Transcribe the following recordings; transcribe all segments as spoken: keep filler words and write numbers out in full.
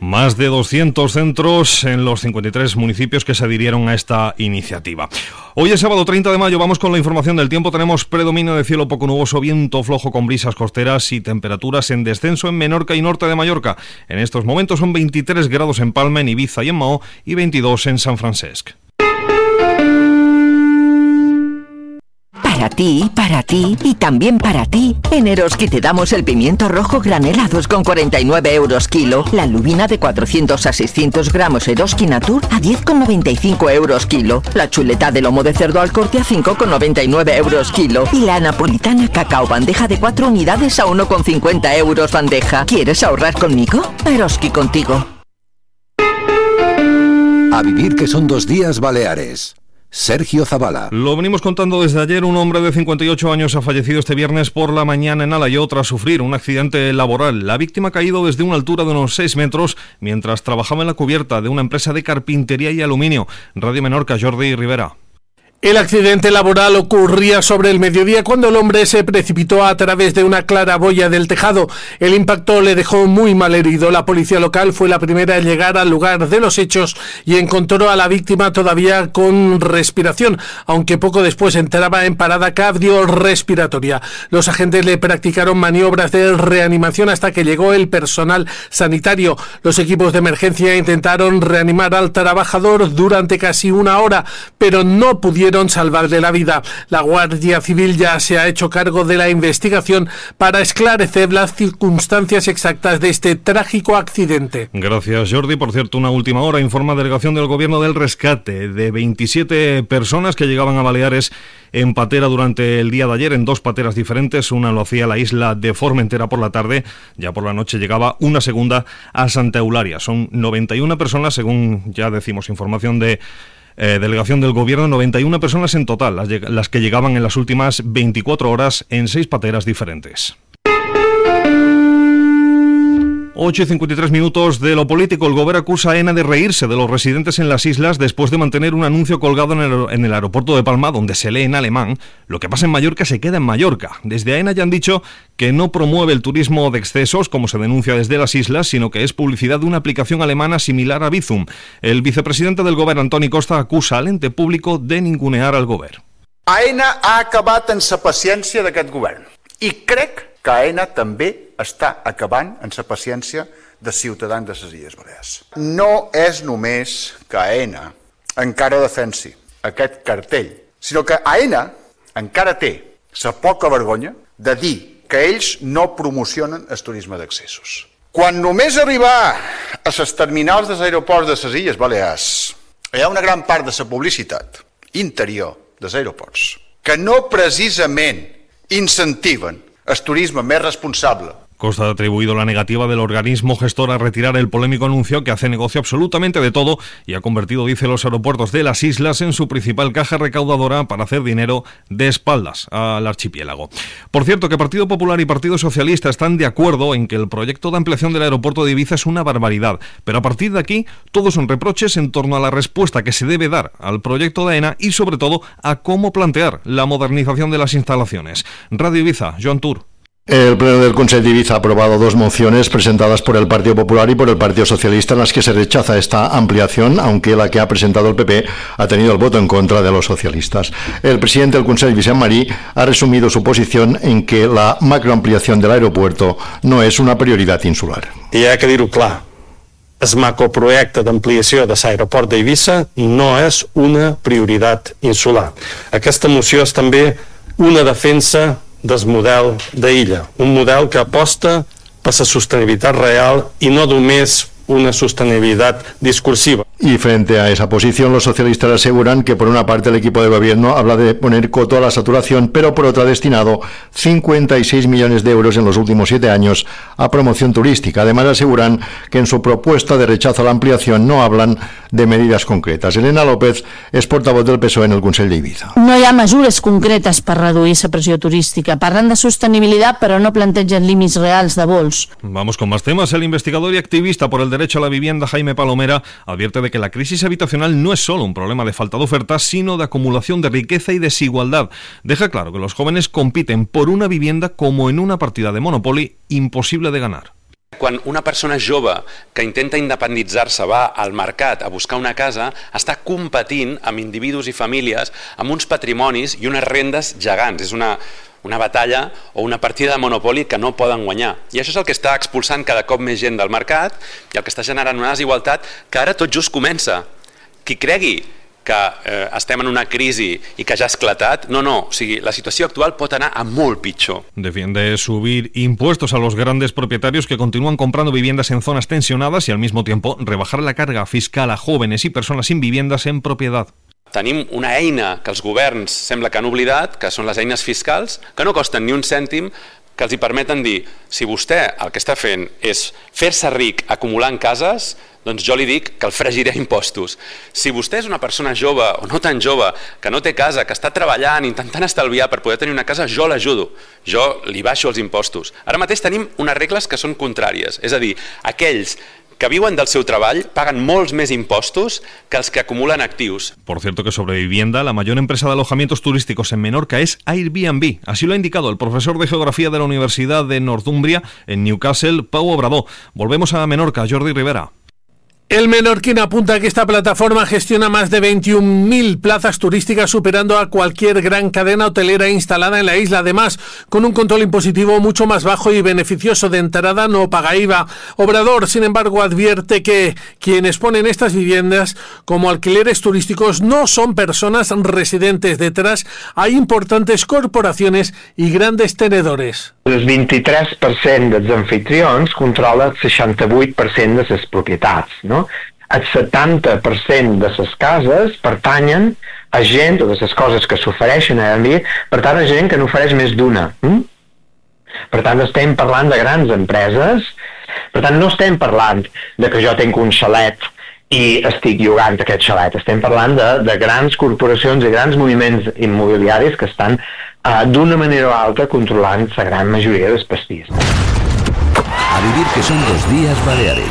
Más de doscientos centros en los cincuenta y tres municipios que se adhirieron a esta iniciativa. Hoy es sábado treinta de mayo, vamos con la información del tiempo. Tenemos predominio de cielo poco nuboso, viento flojo con brisas costeras y temperaturas en descenso en Menorca y norte de Mallorca. En estos momentos son veintitrés grados en Palma, en Ibiza y en Mahó y veintidós en San Francesc. Para ti, para ti y también para ti. En Eroski te damos el pimiento rojo granelados con cuarenta y nueve euros kilo, la lubina de cuatrocientos a seiscientos gramos Eroski Natur a diez con noventa y cinco euros kilo, la chuleta de lomo de cerdo al corte a cinco con noventa y nueve euros kilo y la napolitana cacao bandeja de cuatro unidades a uno con cincuenta euros bandeja. ¿Quieres ahorrar conmigo? Eroski contigo. A vivir que son dos días Baleares. Sergio Zavala. Lo venimos contando desde ayer. Un hombre de cincuenta y ocho años ha fallecido este viernes por la mañana en Alayó tras sufrir un accidente laboral. La víctima ha caído desde una altura de unos seis metros mientras trabajaba en la cubierta de una empresa de carpintería y aluminio. Radio Menorca, Jordi Rivera. El accidente laboral ocurría sobre el mediodía cuando el hombre se precipitó a través de una claraboya del tejado. El impacto le dejó muy mal herido. La policía local fue la primera en llegar al lugar de los hechos y encontró a la víctima todavía con respiración, aunque poco después entraba en parada cardiorrespiratoria. Los agentes le practicaron maniobras de reanimación hasta que llegó el personal sanitario. Los equipos de emergencia intentaron reanimar al trabajador durante casi una hora, pero no pudieron salvarle la vida. La Guardia Civil ya se ha hecho cargo de la investigación para esclarecer las circunstancias exactas de este trágico accidente. Gracias, Jordi. Por cierto, una última hora informa delegación del Gobierno del rescate de veintisiete personas que llegaban a Baleares en patera durante el día de ayer, en dos pateras diferentes. Una lo hacía la isla de Formentera por la tarde, ya por la noche llegaba una segunda a Santa Eularia. Son noventa y una personas, según ya decimos, información de Eh, delegación del Gobierno, noventa y una personas en total, las, las que llegaban en las últimas veinticuatro horas en seis pateras diferentes. ocho y cincuenta y tres minutos de lo político. El Gobierno acusa a AENA de reírse de los residentes en las islas después de mantener un anuncio colgado en el, en el aeropuerto de Palma donde se lee en alemán: lo que pasa en Mallorca se queda en Mallorca. Desde AENA ya han dicho que no promueve el turismo de excesos, como se denuncia desde las islas, sino que es publicidad de una aplicación alemana similar a Bizum. El vicepresidente del Gobierno, Antoni Costa, acusa al ente público de ningunear al Gobierno. AENA ha acabat en la paciència d'aquest govern i crec que AENA també està acabant en la paciència dels ciutadans de les Illes Balears. No és només que AENA encara defensi aquest cartell, sinó que AENA encara té la poca vergonya de dir que ells no promocionen el turisme d'accessos. Quan només arribar a les terminals dels aeroports de les Illes Balears hi ha una gran part de la publicitat interior dels aeroports que no precisament incentiven el turisme més responsable. Costa ha atribuido la negativa del organismo gestor a retirar el polémico anuncio que hace negocio absolutamente de todo y ha convertido, dice, los aeropuertos de las islas en su principal caja recaudadora para hacer dinero de espaldas al archipiélago. Por cierto, que Partido Popular y Partido Socialista están de acuerdo en que el proyecto de ampliación del aeropuerto de Ibiza es una barbaridad, pero a partir de aquí todos son reproches en torno a la respuesta que se debe dar al proyecto de AENA y sobre todo a cómo plantear la modernización de las instalaciones. Radio Ibiza, Joan Tur. El Pleno del Consell de Ibiza ha aprobado dos mociones presentadas por el Partido Popular y por el Partido Socialista en las que se rechaza esta ampliación, aunque la que ha presentado el P P ha tenido el voto en contra de los socialistas. El presidente del Consell, Vicent Marí, ha resumido su posición en que la macroampliación del aeropuerto no és una prioritat insular. I hi ha que dir-ho clar, el macroprojecte d'ampliació de l'aeroport d'Eivissa no és una prioritat insular. Aquesta moció és també una defensa del model d'illa, un model que aposta per la sostenibilitat real i no només una sostenibilidad discursiva. Y frente a esa posición, los socialistas aseguran que por una parte el equipo de gobierno habla de poner coto a la saturación, pero por otra ha destinado cincuenta y seis millones de euros en los últimos siete años a promoción turística. Además aseguran que en su propuesta de rechazo a la ampliación no hablan de medidas concretas. Elena López es portavoz del P S O E en el Consell d'Ibiza. No hi ha mesures concretes per reduir la pressió turística. Parlen de sostenibilitat, però no plantegen límits reals de vols. Vamos con más temas. El investigador y activista por el derecho a la vivienda, Jaime Palomera, advierte de que la crisis habitacional no es solo un problema de falta de oferta, sino de acumulación de riqueza y desigualdad. Deja claro que los jóvenes compiten por una vivienda como en una partida de Monopoly imposible de ganar. Quan una persona jove que intenta independitzar-se va al mercat a buscar una casa, està competint amb individus i famílies amb uns patrimonis i unes rendes gegants. És una, una batalla o una partida de Monopoly que no poden guanyar. I això és el que està expulsant cada cop més gent del mercat i el que està generant una desigualtat que ara tot just comença. Qui cregui que eh, estem en una crisi i que ja ha esclatat, no, no, o sigui, la situació actual pot anar a molt pitjor. Defiende subir impuestos a los grandes propietarios que continúan comprando viviendas en zonas tensionadas y al mismo tiempo rebajar la carga fiscal a jóvenes y personas sin viviendas en propiedad. Tenim una eina que els governs sembla que han oblidat, que són les eines fiscals, que no costen ni un cèntim, que els hi permeten dir, si vostè el que està fent és fer-se ric acumulant cases, doncs jo li dic que el fregiré impostos. Si vostè és una persona jove o no tan jove, que no té casa, que està treballant, intentant estalviar per poder tenir una casa, jo l'ajudo, jo li baixo els impostos. Ara mateix tenim unes regles que són contràries, és a dir, aquells que viuen del seu treball paguen molts més impostos que els que acumulen actius. Por cierto que sobre vivienda, la mayor empresa de alojamientos turísticos en Menorca es Airbnb. Así lo ha indicado el profesor de Geografía de la Universidad de Northumbria en Newcastle, Pau Obrador. Volvemos a Menorca, Jordi Rivera. El menorquín apunta que esta plataforma gestiona más de veintiún mil plazas turísticas, superando a cualquier gran cadena hotelera instalada en la isla. Además, con un control impositivo mucho más bajo y beneficioso de entrada, no paga I V A. Obrador, sin embargo, advierte que quienes ponen estas viviendas como alquileres turísticos no son personas residentes. Detrás hay importantes corporaciones y grandes tenedores. El vint-i-tres per cent dels anfitrions controla el seixanta-vuit per cent de les propietats, no? El setanta per cent de les cases pertanyen a gent, o de les coses que s'ofereixen a Airbnb, per tant, a gent que n'ofereix més d'una. Mm? Per tant, estem parlant de grans empreses, per tant, no estem parlant de que jo tinc un xalet i estic llogant aquest xalet, estem parlant de, de grans corporacions i grans moviments immobiliaris que estan uh, d'una manera o altra controlant la gran majoria dels pastís. A vivir que son dos días Baleares.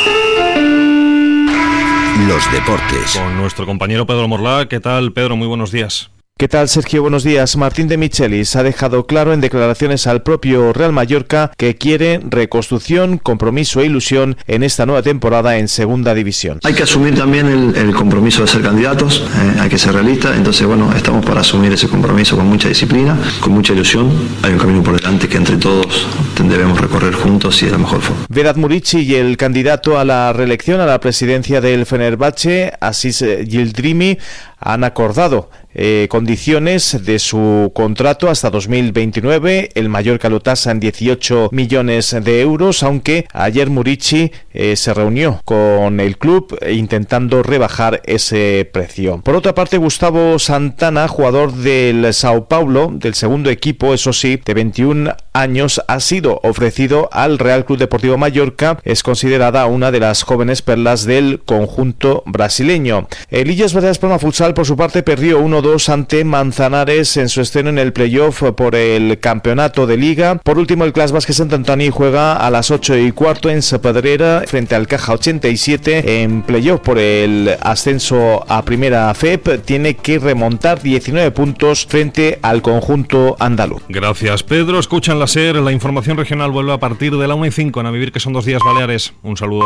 Los deportes. Con nuestro compañero Pedro Morlá. ¿Qué tal, Pedro? Muy buenos días. ¿Qué tal, Sergio? Buenos días. Martín de Michelis ha dejado claro en declaraciones al propio Real Mallorca que quiere reconstrucción, compromiso e ilusión en esta nueva temporada en Segunda División. Hay que asumir también el, el compromiso de ser candidatos, eh, hay que ser realistas, entonces bueno, estamos para asumir ese compromiso con mucha disciplina, con mucha ilusión. Hay un camino por delante que entre todos debemos recorrer juntos y de la mejor forma. Vedat Murici y el candidato a la reelección a la presidencia del Fenerbahce, Aziz Yildirimi, han acordado eh, condiciones de su contrato hasta dos mil veintinueve. El Mallorca lo tasa en dieciocho millones de euros, aunque ayer Murici eh, se reunió con el club intentando rebajar ese precio. Por otra parte, Gustavo Santana, jugador del Sao Paulo, del segundo equipo, eso sí, de veintiún años, ha sido ofrecido al Real Club Deportivo Mallorca. Es considerada una de las jóvenes perlas del conjunto brasileño. El Illes Baleares Palma Futsal, por su parte, perdió uno dos ante Manzanares en su estreno en el playoff por el campeonato de Liga. Por último, el Clas Basket Sant Antoni juega a las ocho y cuarto en Sapedrera frente al Caja ochenta y siete en playoff por el ascenso a Primera F E P. Tiene que remontar diecinueve puntos frente al conjunto andaluz. Gracias, Pedro. Escuchan la SER. La información regional vuelve a partir de la una y cinco en A Vivir que son dos días Baleares. Un saludo.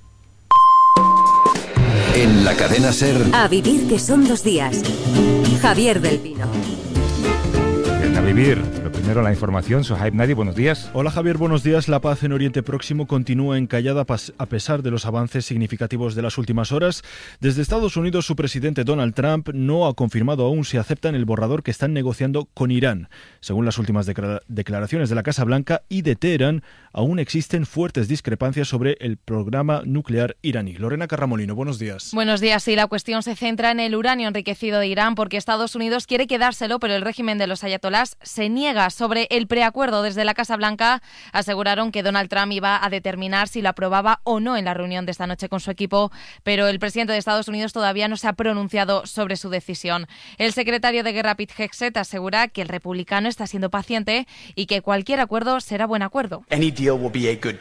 En la cadena SER. A vivir que son dos días. Javier del Pino. En A Vivir, lo primero la información. Sohaib Nadi, buenos días. Hola Javier, buenos días. La paz en Oriente Próximo continúa encallada a pesar de los avances significativos de las últimas horas. Desde Estados Unidos, su presidente Donald Trump no ha confirmado aún si aceptan el borrador que están negociando con Irán. Según las últimas declaraciones de la Casa Blanca y de Teherán, aún existen fuertes discrepancias sobre el programa nuclear iraní. Lorena Carramolino, buenos días. Buenos días. Sí, la cuestión se centra en el uranio enriquecido de Irán porque Estados Unidos quiere quedárselo, pero el régimen de los ayatolás se niega. Sobre el preacuerdo, desde la Casa Blanca aseguraron que Donald Trump iba a determinar si lo aprobaba o no en la reunión de esta noche con su equipo, pero el presidente de Estados Unidos todavía no se ha pronunciado sobre su decisión. El secretario de Guerra, Pete Hegseth, asegura que el republicano está siendo paciente y que cualquier acuerdo será buen acuerdo. Any deal will be a good deal.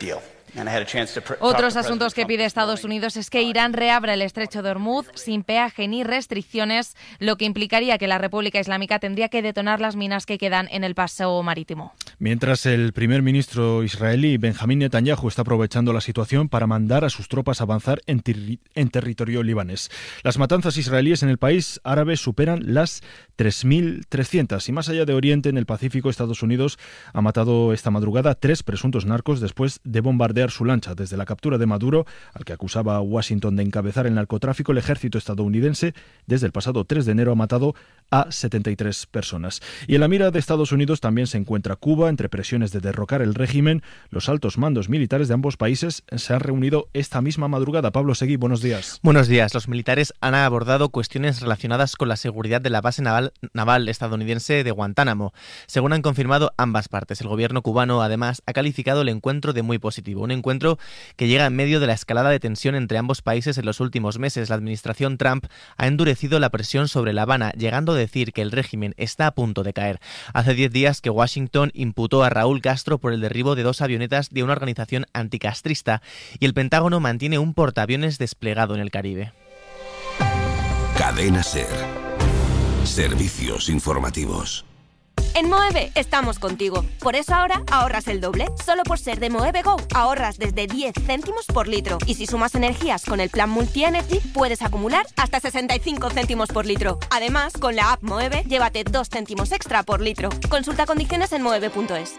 Otros asuntos que pide Estados Unidos es que Irán reabra el estrecho de Hormuz sin peaje ni restricciones, lo que implicaría que la República Islámica tendría que detonar las minas que quedan en el paso marítimo. Mientras el primer ministro israelí Benjamín Netanyahu está aprovechando la situación para mandar a sus tropas a avanzar en, ter- en territorio libanés. Las matanzas israelíes en el país árabe superan las tres mil trescientas y más allá de Oriente, en el Pacífico, Estados Unidos ha matado esta madrugada tres presuntos narcos después de bombardear su lancha. Desde la captura de Maduro, al que acusaba a Washington de encabezar el narcotráfico, el ejército estadounidense desde el pasado tres de enero ha matado a setenta y tres personas. Y en la mira de Estados Unidos también se encuentra Cuba. Entre presiones de derrocar el régimen, los altos mandos militares de ambos países se han reunido esta misma madrugada. Pablo Seguí, buenos días. Buenos días. Los militares han abordado cuestiones relacionadas con la seguridad de la base naval, naval estadounidense de Guantánamo. Según han confirmado ambas partes, el gobierno cubano además ha calificado el encuentro de muy positivo. Un encuentro que llega en medio de la escalada de tensión entre ambos países en los últimos meses. La administración Trump ha endurecido la presión sobre La Habana, llegando a decir que el régimen está a punto de caer. Hace diez días que Washington imputó a Raúl Castro por el derribo de dos avionetas de una organización anticastrista y el Pentágono mantiene un portaaviones desplegado en el Caribe. Cadena SER. Servicios informativos. En Moeve estamos contigo. Por eso ahora ahorras el doble. Solo por ser de Moeve Go ahorras desde diez céntimos por litro. Y si sumas energías con el plan Multi-Energy, puedes acumular hasta sesenta y cinco céntimos por litro. Además, con la app Moeve, llévate dos céntimos extra por litro. Consulta condiciones en moeve punto es.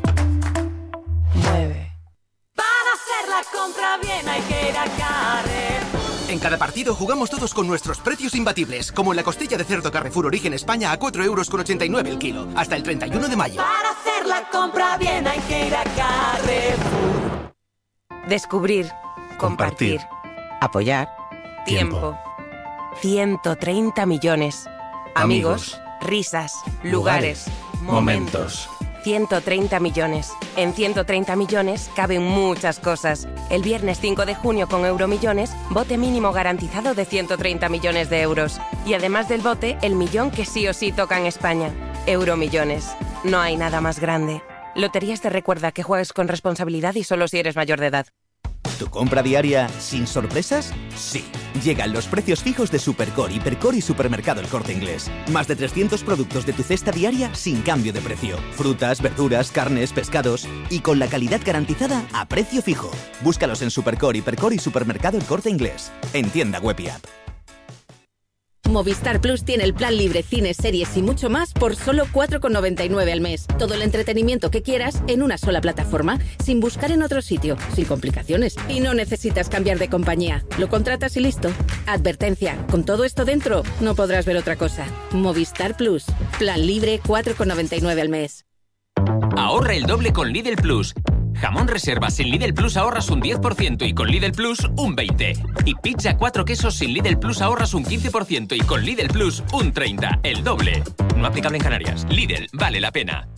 Mueve. Para hacer la compra bien hay que ir a Carrefour. En cada partido jugamos todos con nuestros precios imbatibles, como en la costilla de cerdo Carrefour Origen España a cuatro euros con ochenta y nueve el kilo, hasta el treinta y uno de mayo. Para hacer la compra bien hay que ir a Carrefour. Descubrir, compartir, apoyar, tiempo. ciento treinta millones. Amigos, risas, lugares, momentos. ciento treinta millones. En ciento treinta millones caben muchas cosas. El viernes cinco de junio con Euromillones, bote mínimo garantizado de ciento treinta millones de euros. Y además del bote, el millón que sí o sí toca en España. Euromillones. No hay nada más grande. Loterías te recuerda que juegues con responsabilidad y solo si eres mayor de edad. ¿Tu compra diaria sin sorpresas? Sí. Llegan los precios fijos de Supercore, Hipercore y Supermercado El Corte Inglés. Más de trescientos productos de tu cesta diaria sin cambio de precio. Frutas, verduras, carnes, pescados y con la calidad garantizada a precio fijo. Búscalos en Supercore, Hipercore y Supermercado El Corte Inglés. En tienda web y app. Movistar Plus tiene el plan libre, cines, series y mucho más por solo cuatro con noventa y nueve al mes. Todo el entretenimiento que quieras en una sola plataforma, sin buscar en otro sitio, sin complicaciones. Y no necesitas cambiar de compañía. Lo contratas y listo. Advertencia, con todo esto dentro, no podrás ver otra cosa. Movistar Plus, plan libre, cuatro con noventa y nueve al mes. Ahorra el doble con Lidl Plus. Jamón reserva sin Lidl Plus ahorras un diez por ciento y con Lidl Plus un veinte por ciento. Y pizza cuatro quesos sin Lidl Plus ahorras un quince por ciento y con Lidl Plus un treinta por ciento. El doble. No aplicable en Canarias. Lidl, vale la pena.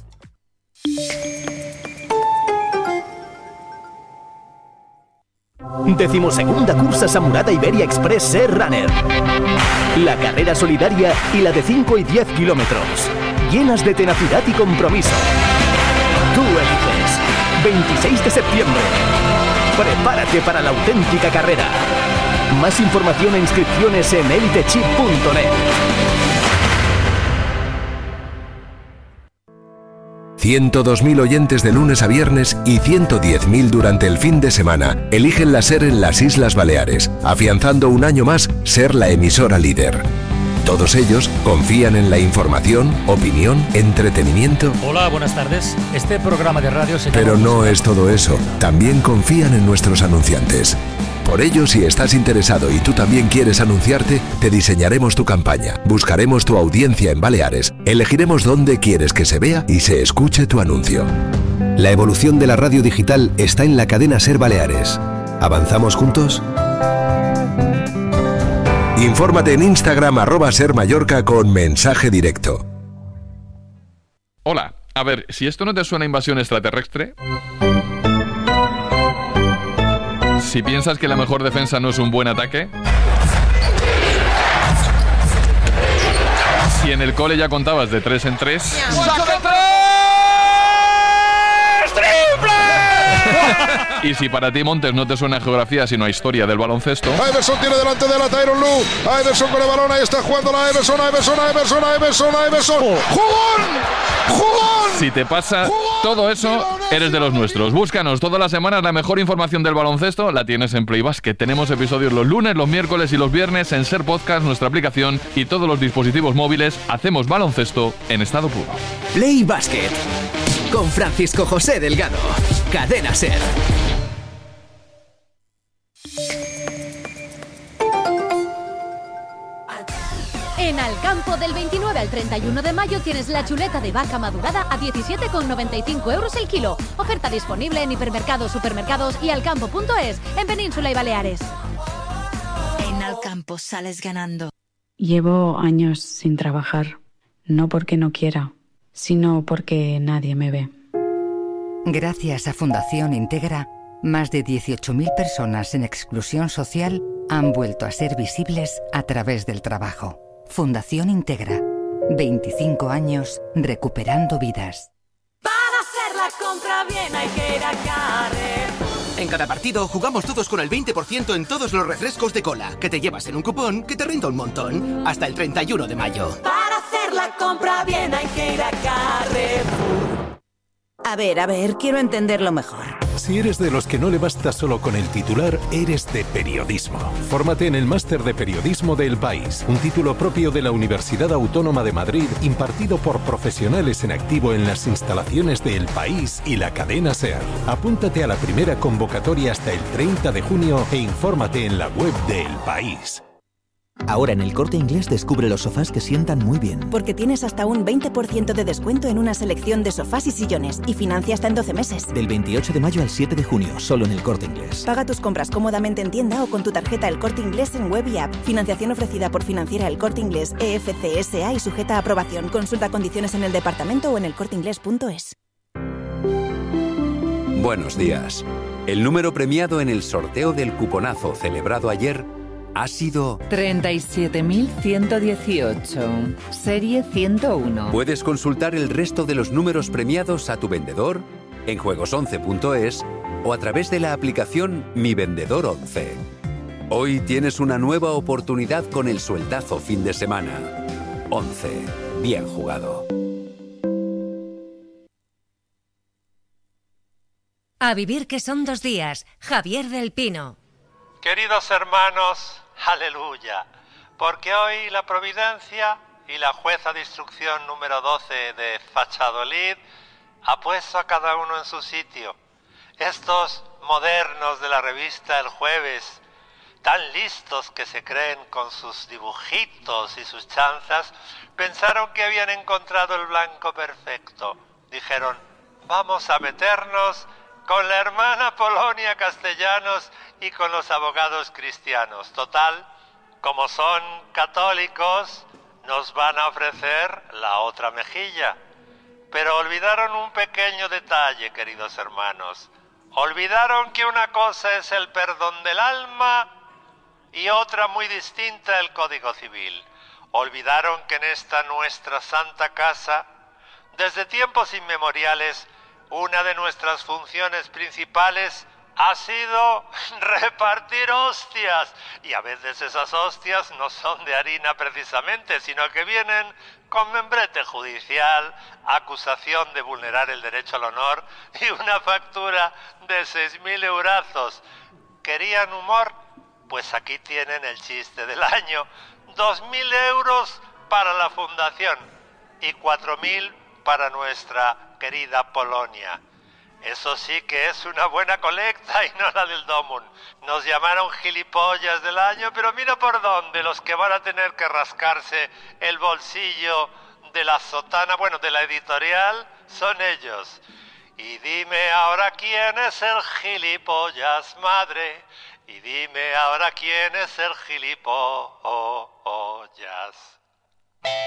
Decimosegunda cursa Samurada Iberia Express Ser Runner. La carrera solidaria y la de cinco y diez kilómetros. Llenas de tenacidad y compromiso. Tú eliges. veintiséis de septiembre. Prepárate para la auténtica carrera. Más información e inscripciones en elitechip punto net. ciento dos mil oyentes de lunes a viernes y ciento diez mil durante el fin de semana eligen la SER en las Islas Baleares, afianzando un año más ser la emisora líder. Todos ellos confían en la información, opinión, entretenimiento. Hola, buenas tardes. Este programa de radio se... Pero no es todo eso. También confían en nuestros anunciantes. Por ello, si estás interesado y tú también quieres anunciarte, te diseñaremos tu campaña, buscaremos tu audiencia en Baleares, elegiremos dónde quieres que se vea y se escuche tu anuncio. La evolución de la radio digital está en la cadena SER Baleares. ¿Avanzamos juntos? Infórmate en Instagram arroba Ser Mallorca con mensaje directo. Hola, a ver, si esto no te suena a invasión extraterrestre... Si piensas que la mejor defensa no es un buen ataque... Si en el cole ya contabas de tres en tres... ¡Saque tres! ¡Triple! Y si para ti, Montes, no te suena a geografía sino a historia del baloncesto... Iverson tiene delante de la Tyronn Lue. Iverson con el balón, ahí está jugando la Iverson, Iverson, Iverson, Iverson, Iverson. ¡Jugón! ¡Jugón! Si te pasa todo eso, eres de los nuestros. Búscanos todas las semanas la mejor información del baloncesto, la tienes en Play Basket. Tenemos episodios los lunes, los miércoles y los viernes en Ser Podcast, nuestra aplicación y todos los dispositivos móviles. Hacemos baloncesto en estado puro. Play Basket con Francisco José Delgado. Cadena Ser. En Alcampo, del veintinueve al treinta y uno de mayo tienes la chuleta de vaca madurada a diecisiete con noventa y cinco euros el kilo. Oferta disponible en hipermercados, supermercados y alcampo punto es en Península y Baleares. En Alcampo sales ganando. Llevo años sin trabajar, no porque no quiera, sino porque nadie me ve. Gracias a Fundación Integra, más de dieciocho mil personas en exclusión social han vuelto a ser visibles a través del trabajo. Fundación Integra. veinticinco años recuperando vidas. Para hacer la compra bien hay que ir a Carrefour. En cada partido jugamos todos con el veinte por ciento en todos los refrescos de cola, que te llevas en un cupón que te renta un montón. Hasta el treinta y uno de mayo. Para hacer la compra bien hay que ir a Carrefour. A ver, a ver, quiero entenderlo mejor. Si eres de los que no le basta solo con el titular, eres de periodismo. Fórmate en el Máster de Periodismo de El País, un título propio de la Universidad Autónoma de Madrid, impartido por profesionales en activo en las instalaciones de El País y la cadena SER. Apúntate a la primera convocatoria hasta el treinta de junio e infórmate en la web de El País. Ahora en El Corte Inglés descubre los sofás que sientan muy bien. Porque tienes hasta un veinte por ciento de descuento en una selección de sofás y sillones y financia hasta en doce meses. Del veintiocho de mayo al siete de junio, solo en El Corte Inglés. Paga tus compras cómodamente en tienda o con tu tarjeta El Corte Inglés en web y app. Financiación ofrecida por Financiera El Corte Inglés E F C S A y sujeta a aprobación. Consulta condiciones en el departamento o en elcorteinglés punto es. Buenos días. El número premiado en el sorteo del cuponazo celebrado ayer ha sido treinta y siete mil ciento dieciocho, serie ciento uno. Puedes consultar el resto de los números premiados a tu vendedor en juegos once punto es o a través de la aplicación Mi Vendedor once. Hoy tienes una nueva oportunidad con el sueldazo fin de semana. once. Bien jugado. A vivir que son dos días. Javier del Pino. Queridos hermanos, aleluya, porque hoy la Providencia y la jueza de instrucción número doce de Valladolid ha puesto a cada uno en su sitio. Estos modernos de la revista El Jueves, tan listos que se creen con sus dibujitos y sus chanzas, pensaron que habían encontrado el blanco perfecto. Dijeron, vamos a meternos con la hermana Polonia Castellanos y con los abogados cristianos. Total, como son católicos, nos van a ofrecer la otra mejilla. Pero olvidaron un pequeño detalle, queridos hermanos. Olvidaron que una cosa es el perdón del alma y otra muy distinta el Código Civil. Olvidaron que en esta nuestra santa casa, desde tiempos inmemoriales, una de nuestras funciones principales ha sido repartir hostias. Y a veces esas hostias no son de harina precisamente, sino que vienen con membrete judicial, acusación de vulnerar el derecho al honor y una factura de seis mil eurazos. ¿Querían humor? Pues aquí tienen el chiste del año. dos mil euros para la fundación y cuatro mil para nuestra querida Polonia. Eso sí que es una buena colecta y no la del Domun. Nos llamaron gilipollas del año, pero mira por dónde, los que van a tener que rascarse el bolsillo de la sotana, bueno, de la editorial, son ellos. Y dime ahora quién es el gilipollas, madre. Y dime ahora quién es el gilipollas.